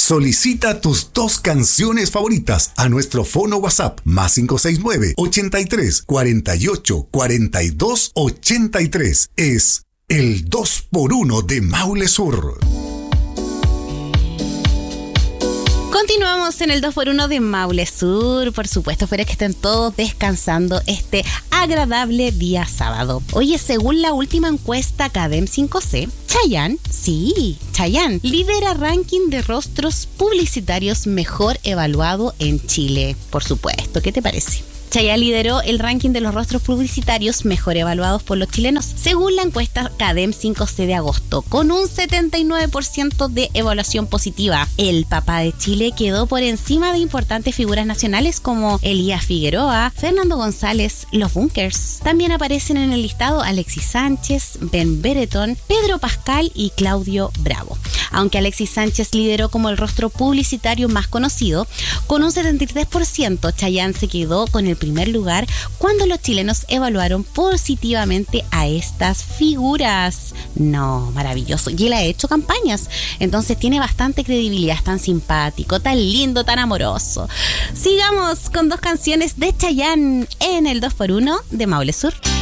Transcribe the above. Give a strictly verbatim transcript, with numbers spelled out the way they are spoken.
Solicita tus dos canciones favoritas a nuestro fono WhatsApp más cinco seis nueve, ochenta y tres, cuarenta y ocho, cuarenta y dos, ochenta y tres. Es el dos por uno de Maule Sur. Continuamos en el dos por uno de Maule Sur, por supuesto, espero que estén todos descansando este agradable día sábado. Oye, según la última encuesta Cadem cinco C, Chayanne, sí, Chayanne, lidera ranking de rostros publicitarios mejor evaluado en Chile. Por supuesto, ¿qué te parece? Chayanne lideró el ranking de los rostros publicitarios mejor evaluados por los chilenos, según la encuesta Cadem cinco C de agosto, con un setenta y nueve por ciento de evaluación positiva. El papá de Chile quedó por encima de importantes figuras nacionales como Elías Figueroa, Fernando González, Los Bunkers. También aparecen en el listado Alexis Sánchez, Ben Bereton, Pedro Pascal y Claudio Bravo. Aunque Alexis Sánchez lideró como el rostro publicitario más conocido, con un setenta y tres por ciento, Chayanne se quedó con el primer lugar cuando los chilenos evaluaron positivamente a estas figuras. No, maravilloso. Y él ha hecho campañas, entonces tiene bastante credibilidad, es tan simpático, tan lindo, tan amoroso. Sigamos con dos canciones de Chayanne en el dos por uno de Maule Sur.